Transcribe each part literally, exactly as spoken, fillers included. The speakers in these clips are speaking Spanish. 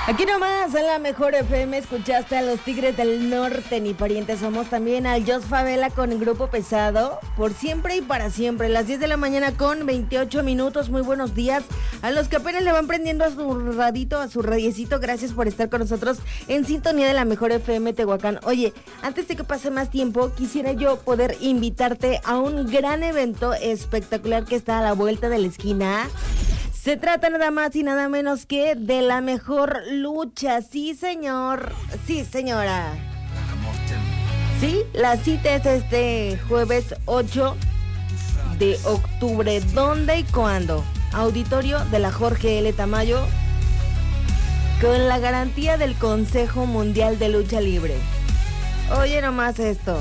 Aquí nomás, en la mejor F M, escuchaste a los Tigres del Norte, ni parientes somos, también al Jos Favela con el Grupo Pesado, por siempre y para siempre, las diez de la mañana con veintiocho minutos, muy buenos días a los que apenas le van prendiendo a su radito, a su radiecito, gracias por estar con nosotros en sintonía de la mejor F M Tehuacán. Oye, antes de que pase más tiempo, quisiera yo poder invitarte a un gran evento espectacular que está a la vuelta de la esquina. Se trata nada más y nada menos que de la mejor lucha. Sí, señor. Sí, señora. Sí, la cita es este jueves ocho de octubre. ¿Dónde y cuándo? Auditorio de la Jorge L. Tamayo, con la garantía del Consejo Mundial de Lucha Libre. Oye nomás esto.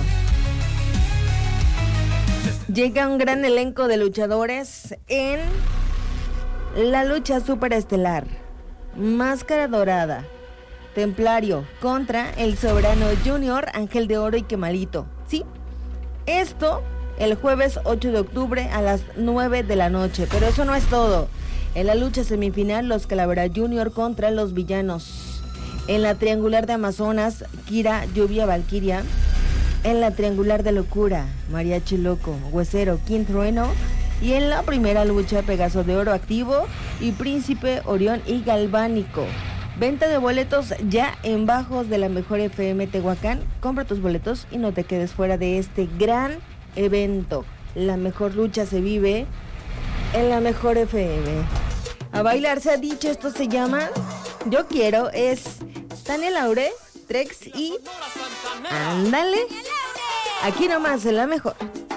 Llega un gran elenco de luchadores en la lucha superestelar. Máscara Dorada, Templario contra el Soberano Junior, Ángel de Oro y Quemalito. Sí, esto el jueves ocho de octubre a las nueve de la noche. Pero eso no es todo. En la lucha semifinal, los Calavera Junior contra los Villanos. En la triangular de Amazonas, Kira, Lluvia, Valquiria. En la triangular de Locura, Mariachi Loco, Huesero, King Trueno. Y en la primera lucha, Pegaso de Oro Activo y Príncipe Orión y Galvánico. Venta de boletos ya en bajos de la mejor F M Tehuacán. Compra tus boletos y no te quedes fuera de este gran evento. La mejor lucha se vive en la mejor F M. A bailar se ha dicho, esto se llama Yo Quiero, es Tania Laure, Trex y ándale, aquí nomás en la mejor.